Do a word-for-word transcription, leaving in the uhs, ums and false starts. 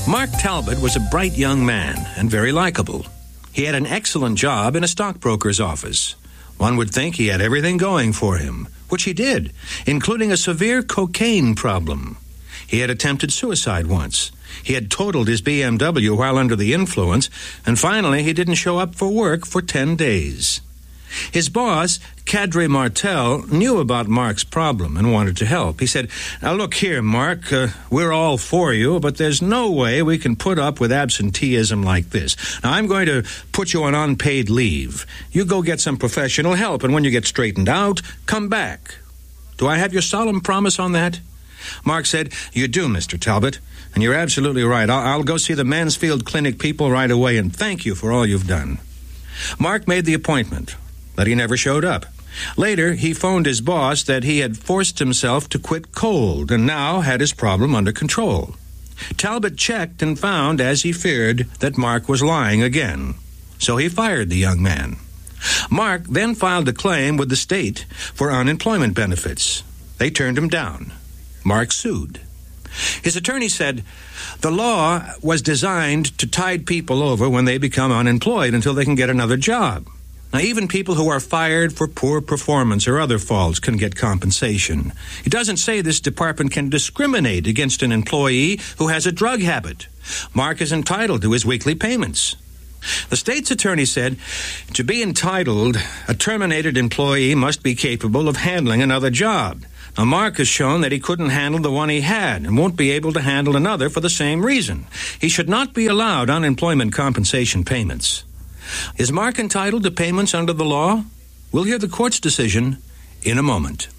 Mark Talbot was a bright young man and very likable. He had an excellent job in a stockbroker's office. One would think he had everything going for him, which he did, including a severe cocaine problem. He had attempted suicide once. He had totaled his B M W while under the influence, and finally he didn't show up for work for ten days. His boss, Cadre Martel, knew about Mark's problem and wanted to help. He said, "Now look here, Mark, uh, we're all for you, but there's no way we can put up with absenteeism like this. Now, I'm going to put you on unpaid leave. You go get some professional help, and when you get straightened out, come back. Do I have your solemn promise on that?" Mark said, "You do, Mister Talbot, and you're absolutely right. I'll, I'll go see the Mansfield Clinic people right away, and thank you for all you've done." Mark made the appointment, but he never showed up. Later, he phoned his boss that he had forced himself to quit cold and now had his problem under control. Talbot checked and found, as he feared, that Mark was lying again. So he fired the young man. Mark then filed a claim with the state for unemployment benefits. They turned him down. Mark sued. His attorney said, "The law was designed to tide people over when they become unemployed until they can get another job. Now, even people who are fired for poor performance or other faults can get compensation. It doesn't say this department can discriminate against an employee who has a drug habit. Mark is entitled to his weekly payments." The state's attorney said, "To be entitled, a terminated employee must be capable of handling another job. Now, Mark has shown that he couldn't handle the one he had and won't be able to handle another for the same reason. He should not be allowed unemployment compensation payments." Is Mark entitled to payments under the law? We'll hear the court's decision in a moment.